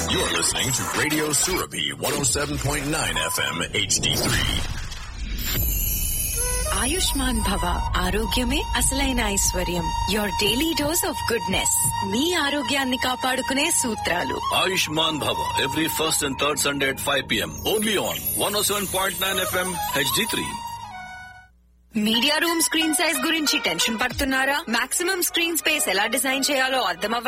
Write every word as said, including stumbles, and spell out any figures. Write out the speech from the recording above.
You're listening to Radio Surabhi one oh seven point nine F M H D three. Ayushman భవ ఆరోగ్యమే అసలైన ఐశ్వర్యం. Your daily dose of goodness. మీ ఆరోగ్యాన్ని కాపాడుకునే సూత్రాలు. Ayushman Bhava every first and third Sunday at five p.m. only on one oh seven point nine F M H D three. Media room screen size గురించి tension పడుతున్నారా? Maximum screen space ఎలా design చేయాలో అర్థం